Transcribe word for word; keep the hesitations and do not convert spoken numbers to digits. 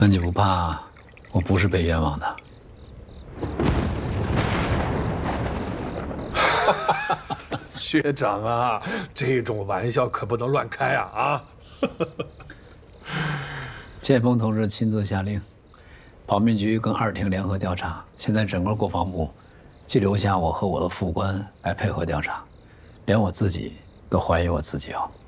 那你不怕我不是被冤枉的？ 学长啊，这种玩笑可不能乱开啊！啊！ 建峰同志亲自下令，保密局跟二厅联合调查。现在整个国防部，就留下我和我的副官来配合调查，连我自己都怀疑我自己哦。